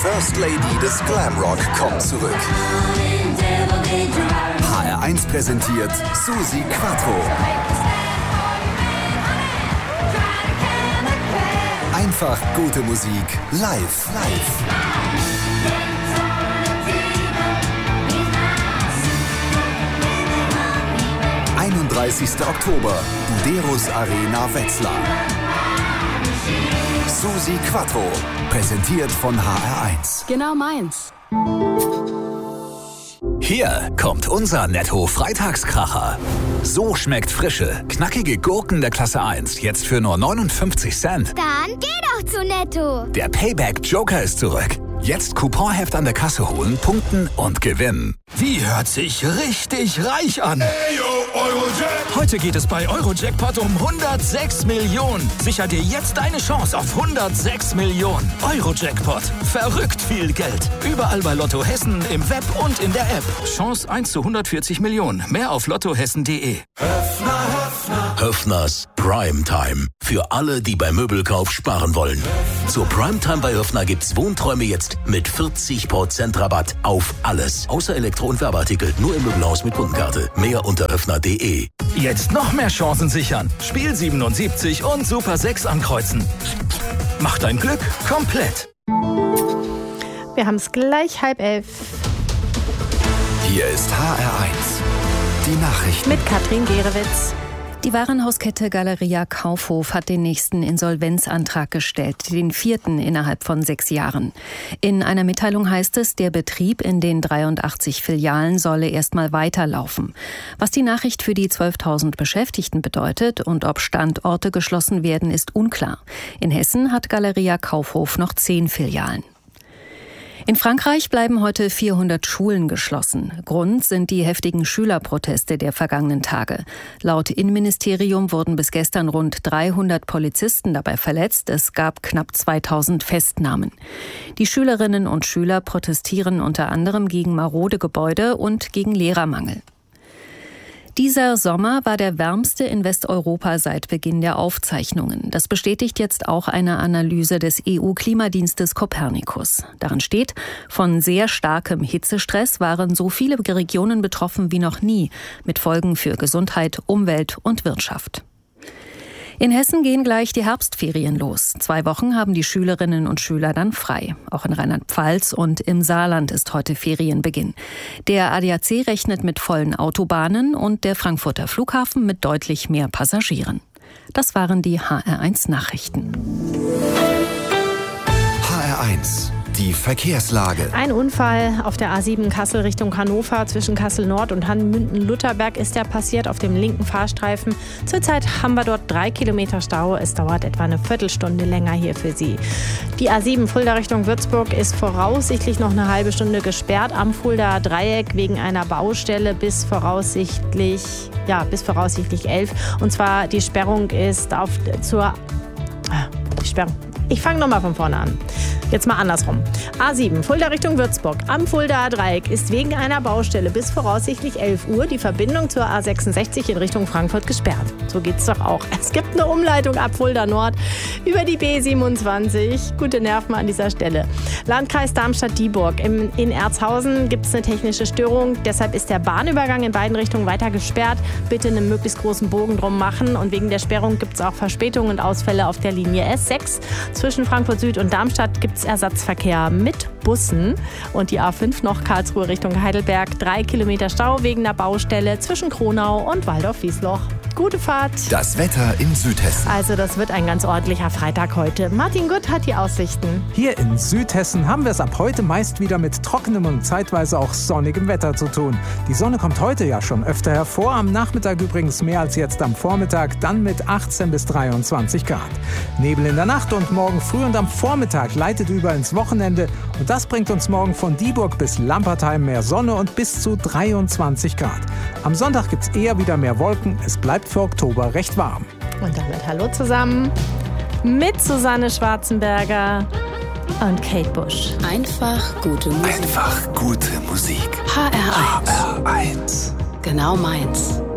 First Lady des Glamrock kommt zurück. HR1 präsentiert Suzi Quatro. Einfach gute Musik live. 31. Oktober, Buderus Arena Wetzlar. Suzi Quatro, präsentiert von HR1. Genau meins. Hier kommt unser Netto-Freitagskracher. So schmeckt frische, knackige Gurken der Klasse 1 jetzt für nur 59 Cent. Dann geh doch zu Netto. Der Payback-Joker ist zurück. Jetzt Couponheft an der Kasse holen, punkten und gewinnen. Wie hört sich richtig reich an? Hey, yo, Eurojackpot. Heute geht es bei Eurojackpot um 106 Millionen. Sicher dir jetzt deine Chance auf 106 Millionen. Eurojackpot. Verrückt viel Geld. Überall bei Lotto Hessen, im Web und in der App. Chance 1 zu 140 Millionen. Mehr auf lottohessen.de. Höffners Primetime. Für alle, die beim Möbelkauf sparen wollen. Zur Primetime bei Höffner gibt's Wohnträume jetzt mit 40% Rabatt auf alles. Außer Elektro- und Werbeartikel. Nur im Möbelhaus mit Kundenkarte. Mehr unter höffner.de. Jetzt noch mehr Chancen sichern. Spiel 77 und Super 6 ankreuzen. Mach dein Glück komplett. Wir haben es gleich 10:30. Hier ist HR1. Die Nachrichten. Mit Katrin Gerewitz. Die Warenhauskette Galeria Kaufhof hat den nächsten Insolvenzantrag gestellt, den 4. innerhalb von 6 Jahren. In einer Mitteilung heißt es, der Betrieb in den 83 Filialen solle erstmal weiterlaufen. Was die Nachricht für die 12.000 Beschäftigten bedeutet und ob Standorte geschlossen werden, ist unklar. In Hessen hat Galeria Kaufhof noch 10 Filialen. In Frankreich bleiben heute 400 Schulen geschlossen. Grund sind die heftigen Schülerproteste der vergangenen Tage. Laut Innenministerium wurden bis gestern rund 300 Polizisten dabei verletzt. Es gab knapp 2000 Festnahmen. Die Schülerinnen und Schüler protestieren unter anderem gegen marode Gebäude und gegen Lehrermangel. Dieser Sommer war der wärmste in Westeuropa seit Beginn der Aufzeichnungen. Das bestätigt jetzt auch eine Analyse des EU-Klimadienstes Copernicus. Darin steht, von sehr starkem Hitzestress waren so viele Regionen betroffen wie noch nie, mit Folgen für Gesundheit, Umwelt und Wirtschaft. In Hessen gehen gleich die Herbstferien los. 2 Wochen haben die Schülerinnen und Schüler dann frei. Auch in Rheinland-Pfalz und im Saarland ist heute Ferienbeginn. Der ADAC rechnet mit vollen Autobahnen und der Frankfurter Flughafen mit deutlich mehr Passagieren. Das waren die HR1 Nachrichten. HR1. Die Verkehrslage. Ein Unfall auf der A7 Kassel Richtung Hannover. Zwischen Kassel Nord und Hanmünden-Lutherberg ist der passiert auf dem linken Fahrstreifen. Zurzeit haben wir dort 3 Kilometer Stau. Es dauert etwa eine Viertelstunde länger hier für Sie. Die A7 Fulda Richtung Würzburg ist voraussichtlich noch eine halbe Stunde gesperrt am Fuldaer Dreieck wegen einer Baustelle bis voraussichtlich 11. Und zwar die Sperrung ist Ich fange nochmal von vorne an. Jetzt mal andersrum. A7, Fulda Richtung Würzburg. Am Fuldaer Dreieck ist wegen einer Baustelle bis voraussichtlich 11 Uhr die Verbindung zur A66 in Richtung Frankfurt gesperrt. So geht's doch auch. Es gibt eine Umleitung ab Fulda Nord über die B27. Gute Nerven an dieser Stelle. Landkreis Darmstadt-Dieburg. In Erzhausen gibt es eine technische Störung. Deshalb ist der Bahnübergang in beiden Richtungen weiter gesperrt. Bitte einen möglichst großen Bogen drum machen. Und wegen der Sperrung gibt es auch Verspätungen und Ausfälle auf der Linie S6. Zwischen Frankfurt Süd und Darmstadt gibt es Ersatzverkehr mit Bussen. Und die A5 noch Karlsruhe Richtung Heidelberg. 3 Kilometer Stau wegen der Baustelle zwischen Kronau und Waldorf-Wiesloch. Gute Fahrt. Das Wetter in Südhessen. Also das wird ein ganz ordentlicher Freitag heute. Martin Gutt hat die Aussichten. Hier in Südhessen haben wir es ab heute meist wieder mit trockenem und zeitweise auch sonnigem Wetter zu tun. Die Sonne kommt heute ja schon öfter hervor, am Nachmittag übrigens mehr als jetzt am Vormittag, dann mit 18 bis 23 Grad. Nebel in der Nacht und morgen früh und am Vormittag leitet über ins Wochenende und das bringt uns morgen von Dieburg bis Lampertheim mehr Sonne und bis zu 23 Grad. Am Sonntag gibt es eher wieder mehr Wolken, es bleibt für Oktober recht warm. Und damit hallo zusammen mit Susanne Schwarzenberger und Kate Bush. Einfach gute Musik. Einfach gute Musik. HR1. HR1. Genau meins.